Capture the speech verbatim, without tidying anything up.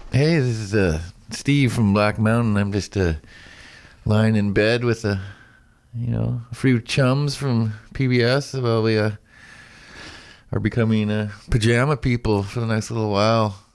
Hey, this is uh, Steve from Black Mountain. I'm just uh, lying in bed with a, you know, a few chums from P B S. Well, we uh, are becoming uh, pajama people for the next little while.